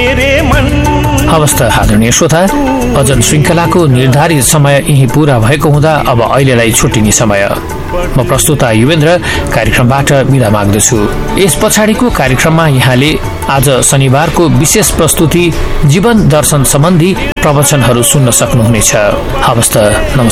हवस् त आदरणीय श्रोता, अजन श्रृङ्खलाको निर्धारित समय यही पूरा भएको हुँदा अब अहिलेलाई छुट्टिने समय। म प्रस्तुता युवेन्द्र कार्यक्रमबाट बिदा माग्दछु। यस पछाडिको कार्यक्रममा यहाँले आज शनिबारको विशेष प्रस्तुति जीवन दर्शन सम्बन्धी प्रवचनहरू सुन्न सक्नुहुनेछ। हवस् त, नमस्कार।